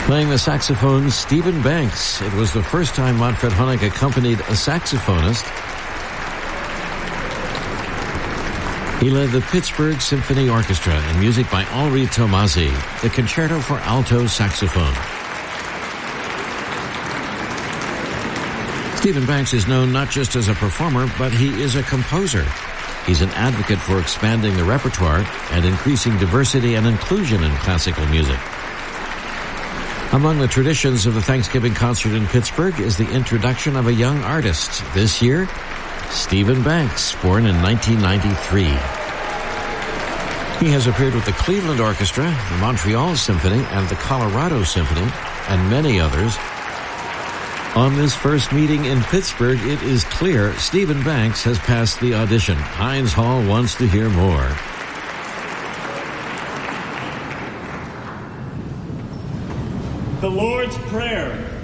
Playing the saxophone, Stephen Banks. It was the first time Manfred Honeck accompanied a saxophonist. He led the Pittsburgh Symphony Orchestra and music by Henri Tomasi, the Concerto for Alto Saxophone. Stephen Banks is known not just as a performer, but he is a composer. He's an advocate for expanding the repertoire and increasing diversity and inclusion in classical music. Among the traditions of the Thanksgiving concert in Pittsburgh is the introduction of a young artist. This year, Stephen Banks, born in 1993. He has appeared with the Cleveland Orchestra, the Montreal Symphony, and the Colorado Symphony, and many others. On this first meeting in Pittsburgh, it is clear Stephen Banks has passed the audition. Heinz Hall wants to hear more. The Lord's Prayer.